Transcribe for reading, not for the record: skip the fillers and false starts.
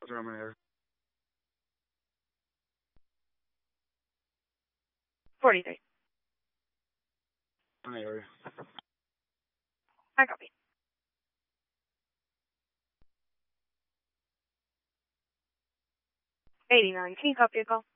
Terminator. 43. Terminator. I copy. 89. Can you copy a call?